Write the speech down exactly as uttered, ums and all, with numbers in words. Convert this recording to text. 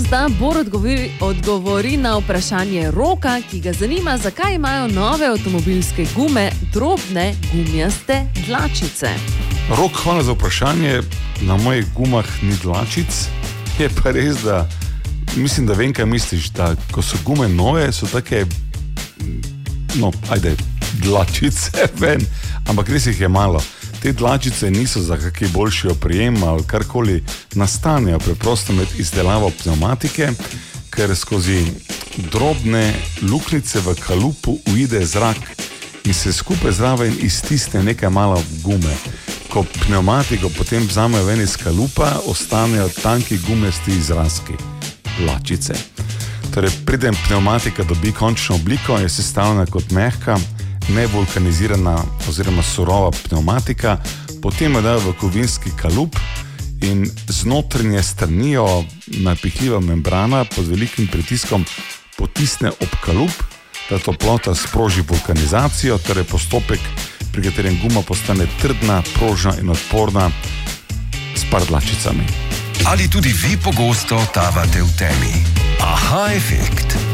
da Bor odgovori, odgovori na vprašanje Roka, ki ga zanima, zakaj imajo nove avtomobilske gume drobne gumijaste dlačice. Rok, hvala za vprašanje. Na mojih gumah ni dlačic. Je pa res, da mislim, da vem, kaj misliš, da ko so gume nove, so take, no, ajde, dlačice ven, ampak res jih je malo. Te dlačice niso za kakšen boljši oprijem ali karkoli, nastanejo preprosto med izdelavo pneumatike, ker skozi drobne luknjice v kalupu uide zrak in se skupaj zraven iztisne nekaj malo gume. Ko pneumatiko potem vzamejo ven iz kalupa, ostanejo tanki gumesti izrazki, dlačice. Torej, preden pneumatika dobi končno obliko, je sestavljena kot mehka, nevulkanizirana oziroma surova pneumatika, potem jo dajo v kovinski kalup in znotranje stranijo napihljiva membrana pod velikim pritiskom potisne ob kalup, da toplota sproži vulkanizacijo, torej postopek, pri katerem guma postane trdna, prožna in odporna s par dlačicami. Ali tudi vi pogosto tavate v temi? Aha efekt.